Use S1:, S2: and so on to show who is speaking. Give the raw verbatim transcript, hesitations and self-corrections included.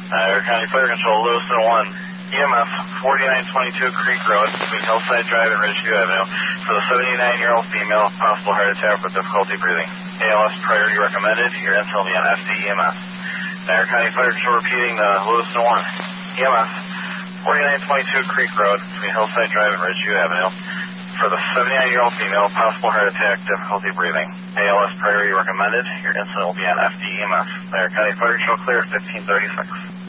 S1: Our County Fire Control, Lewiston one, E M F forty-nine twenty-two Creek Road between Hillside Drive and Ridgeview Avenue for the seventy-nine-year-old female, possible heart attack with difficulty breathing. A L S priority recommended. Your intel will be on F D E M S. Our County Fire Control repeating the Lewiston one, E M F forty-nine twenty-two Creek Road between Hillside Drive and Ridgeview Avenue for the seventy-nine-year-old female, possible heart attack, difficulty breathing. A L S priority recommended. Your incident will be on F D E M S. Our County Fire Control clear, fifteen thirty-six.